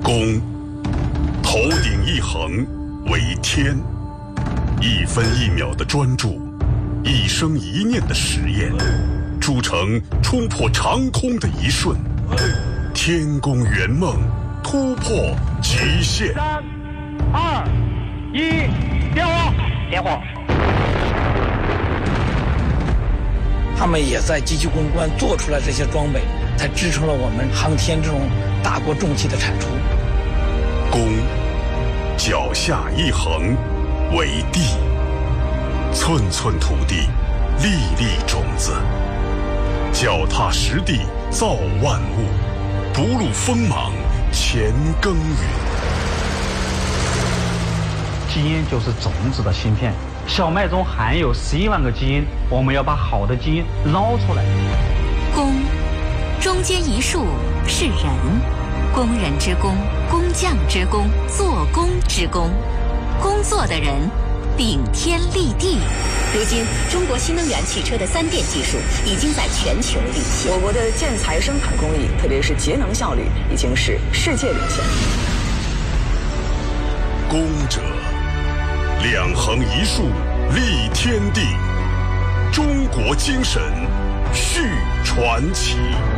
公，头顶一横为天，一分一秒的专注，一生一念的实验，铸成冲破长空的一瞬。天宫圆梦，突破极限。 3、2、1，点火！点火！ 他们也在积极攻关做出来这些装备，才支撑了我们航天这种大国重器的产出。 公，脚下一横为地，寸寸土地，粒粒种子，脚踏实地造万物，不露锋芒乾耕耘。 基因就是种子的芯片，小麦中含有11万个基因，我们要把好的基因捞出来。 工，中间一竖是人，工人之工，工匠之工，做工之工，工作的人顶天立地。 如今，中国新能源汽车的3电技术已经在全球领先。 我国的建材生产工艺，特别是节能效率，已经是世界领先。 工者，两横一竖立天地，中国精神续传奇。